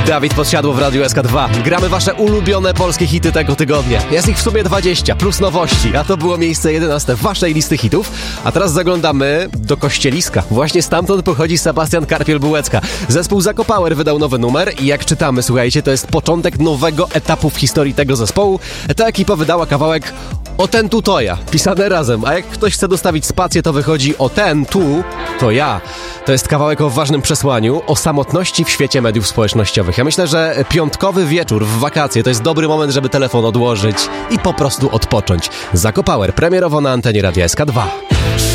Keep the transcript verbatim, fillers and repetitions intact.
Dawid Podsiadło w Radiu S K dwa. Gramy wasze ulubione polskie hity tego tygodnia. Jest ich w sumie dwadzieścia, plus nowości, a to było miejsce jedenaste waszej listy hitów. A teraz zaglądamy do Kościeliska. Właśnie stamtąd pochodzi Sebastian Karpiel-Bułecka. Zespół Zakopower wydał nowy numer i jak czytamy, słuchajcie, to jest początek nowego etapu w historii tego zespołu. Ta ekipa wydała kawałek O ten tu to ja, pisane razem, a jak ktoś chce dostawić spację, to wychodzi O ten tu to ja. To jest kawałek o ważnym przesłaniu, o samotności w świecie mediów społecznościowych. Ja myślę, że piątkowy wieczór w wakacje to jest dobry moment, żeby telefon odłożyć i po prostu odpocząć. Zakopower premierowo na antenie Radia S K dwa.